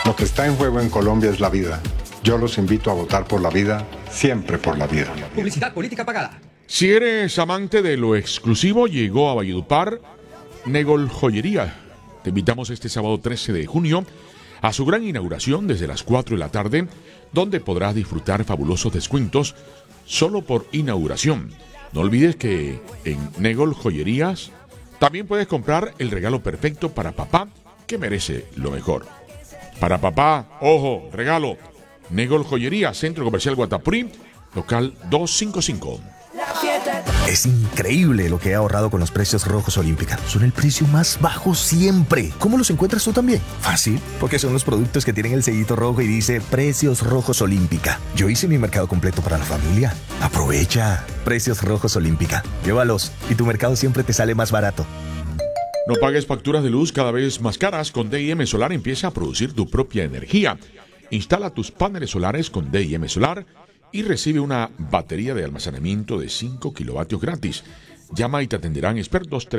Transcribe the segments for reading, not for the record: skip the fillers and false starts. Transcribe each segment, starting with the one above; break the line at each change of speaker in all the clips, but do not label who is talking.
Lo que está en juego en Colombia es la vida. Yo los invito a votar por la vida, siempre por la vida.
Publicidad política pagada.
Si eres amante de lo exclusivo, llegó a Valledupar Negol Joyería. Te invitamos este sábado 13 de junio a su gran inauguración desde las 4 de la tarde, donde podrás disfrutar fabulosos descuentos solo por inauguración. No olvides que en Negol Joyerías también puedes comprar el regalo perfecto para papá, que merece lo mejor. Para papá, ojo, regalo. Negol Joyería, Centro Comercial Guatapurí, local 255.
Es increíble lo que he ahorrado con los precios Rojos Olímpica. Son el precio más bajo siempre. ¿Cómo los encuentras tú también? Fácil, porque son los productos que tienen el sellito rojo y dice Precios Rojos Olímpica. Yo hice mi mercado completo para la familia. Aprovecha. Precios Rojos Olímpica. Llévalos y tu mercado siempre te sale más barato.
No pagues facturas de luz cada vez más caras. Con D&M Solar empieza a producir tu propia energía. Instala tus paneles solares con D&M Solar y recibe una batería de almacenamiento de 5 kilovatios gratis. Llama y te atenderán expertos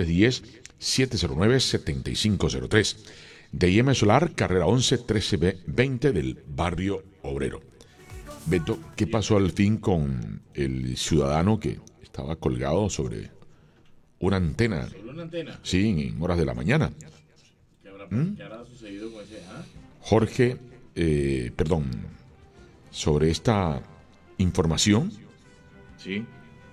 310-709-7503. D&M Solar, carrera 11 1320 del barrio Obrero. Beto, ¿qué pasó al fin con el ciudadano que estaba colgado sobre una antena?
¿Solo una antena?
Sí, en horas de la mañana.
¿Qué habrá sucedido con ese?
Sobre esta información
Sí.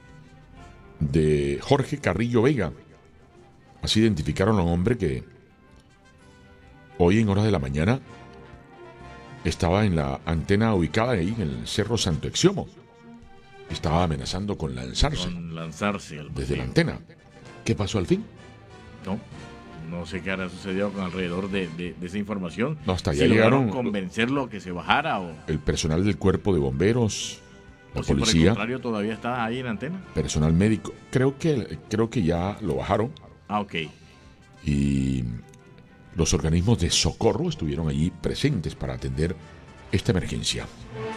de Jorge Carrillo Vega. Así identificaron a un hombre que hoy en horas de la mañana estaba en la antena ubicada ahí en el Cerro Santo Exiomo. Estaba amenazando con lanzarse desde la antena. ¿Qué pasó al fin?
No sé qué habrá sucedido con alrededor de esa información.
No, hasta
si
allá llegaron
convencerlo que se bajara o
el personal del cuerpo de bomberos, la
si por el
policía,
contrario todavía está ahí en la antena.
personal médico. Creo que ya lo bajaron.
Ok.
Y los organismos de socorro estuvieron allí presentes para atender esta emergencia.